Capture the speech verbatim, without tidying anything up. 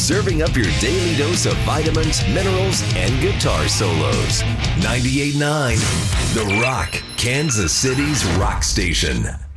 serving up your daily dose of vitamins, minerals, and guitar solos. ninety-eight point nine The Rock, Kansas City's rock station.